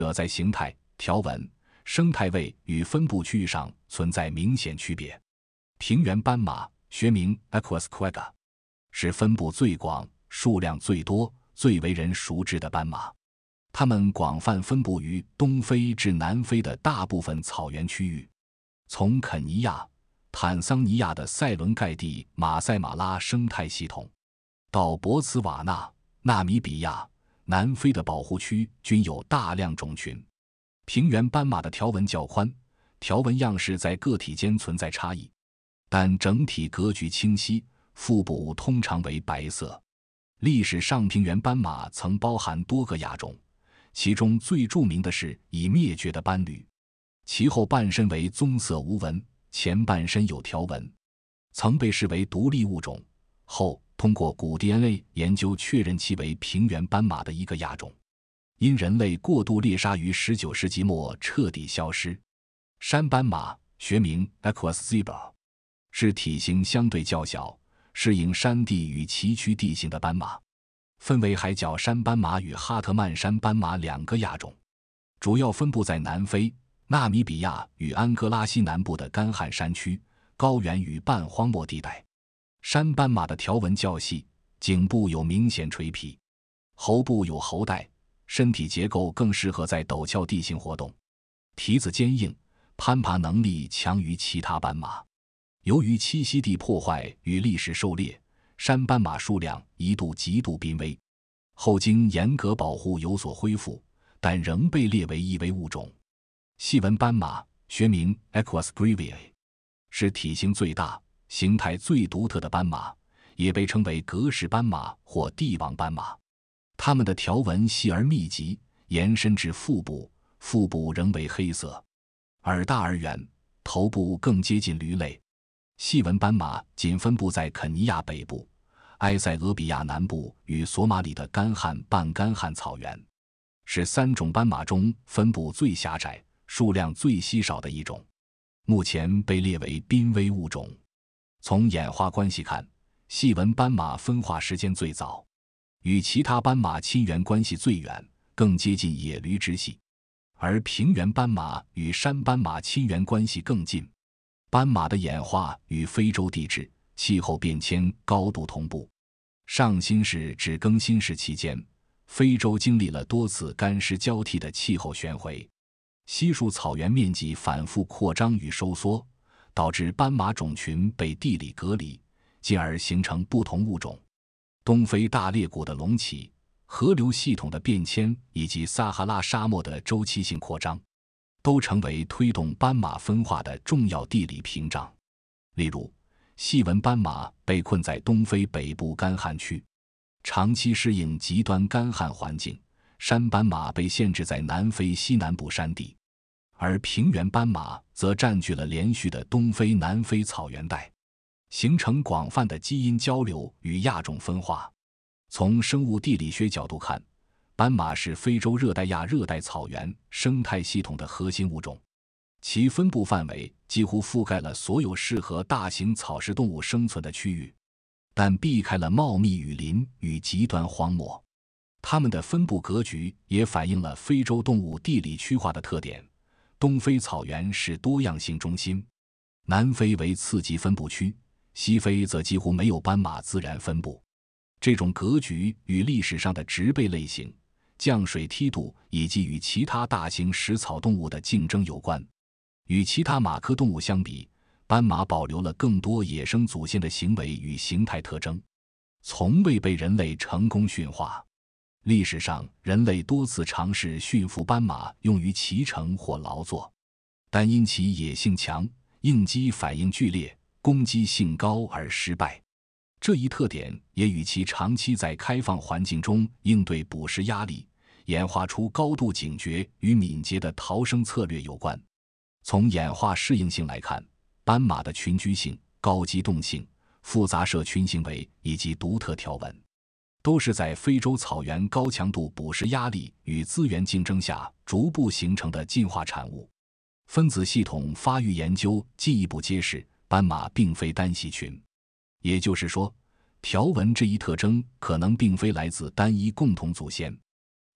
在形态、条纹、生态位与分布区域上存在明显区别。平原斑马学名 Equus quagga 是分布最广、数量最多、最为人熟知的斑马。它们广泛分布于东非至南非的大部分草原区域，从肯尼亚、坦桑尼亚的塞伦盖蒂马赛马拉生态系统，到博茨瓦纳、纳米比亚、南非的保护区均有大量种群。平原斑马的条纹较宽，条纹样式在个体间存在差异，但整体格局清晰，腹部通常为白色。历史上平原斑马曾包含多个亚种，其中最著名的是已灭绝的斑驴，其后半身为棕色无纹，前半身有条纹，曾被视为独立物种，后通过古 DNA 研究确认其为平原斑马的一个亚种，因人类过度猎杀于19世纪末彻底消失。山斑马学名 Equus zebra 是体型相对较小、适应山地与崎岖地形的斑马，分为海角山斑马与哈特曼山斑马两个亚种，主要分布在南非、纳米比亚与安哥拉西南部的干旱山区、高原与半荒漠地带。山斑马的条纹较细，颈部有明显垂皮，喉部有喉带，身体结构更适合在陡峭地形活动，蹄子坚硬，攀爬能力强于其他斑马。由于栖息地破坏与历史狩猎，山斑马数量一度极度濒危，后经严格保护有所恢复，但仍被列为易危物种。细纹斑马学名 Equus grivae 是体型最大、形态最独特的斑马，也被称为格氏斑马或帝王斑马。它们的条纹细而密集，延伸至腹部，腹部仍为黑色，耳大而圆，头部更接近驴类。细纹斑马仅分布在肯尼亚北部、埃塞俄比亚南部与索马里的干旱半干旱草原，是3种斑马中分布最狭窄、数量最稀少的一种，目前被列为濒危物种。从演化关系看，细纹斑马分化时间最早，与其他斑马亲缘关系最远，更接近野驴支系，而平原斑马与山斑马亲缘关系更近。斑马的演化与非洲地质、气候变迁高度同步。上新世至更新世期间，非洲经历了多次干湿交替的气候旋回，稀树草原面积反复扩张与收缩，导致斑马种群被地理隔离，进而形成不同物种。东非大裂谷的隆起、河流系统的变迁以及撒哈拉沙漠的周期性扩张，都成为推动斑马分化的重要地理屏障。例如，细纹斑马被困在东非北部干旱区，长期适应极端干旱环境；山斑马被限制在南非西南部山地，而平原斑马则占据了连续的东非南非草原带，形成广泛的基因交流与亚种分化。从生物地理学角度看，斑马是非洲热带亚热带草原生态系统的核心物种，其分布范围几乎覆盖了所有适合大型草食动物生存的区域，但避开了茂密雨林与极端荒漠。它们的分布格局也反映了非洲动物地理区划的特点。东非草原是多样性中心，南非为次级分布区，西非则几乎没有斑马自然分布。这种格局与历史上的植被类型、降水梯度以及与其他大型食草动物的竞争有关。与其他马科动物相比，斑马保留了更多野生祖先的行为与形态特征，从未被人类成功驯化。历史上，人类多次尝试驯服斑马用于骑乘或劳作，但因其野性强、应激反应剧烈、攻击性高而失败。这一特点也与其长期在开放环境中应对捕食压力，演化出高度警觉与敏捷的逃生策略有关。从演化适应性来看，斑马的群居性、高机动性、复杂社群行为以及独特条纹，都是在非洲草原高强度捕食压力与资源竞争下逐步形成的进化产物。分子系统发育研究进一步揭示，斑马并非单系群，也就是说，条纹这一特征可能并非来自单一共同祖先，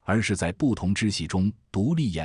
而是在不同支系中独立演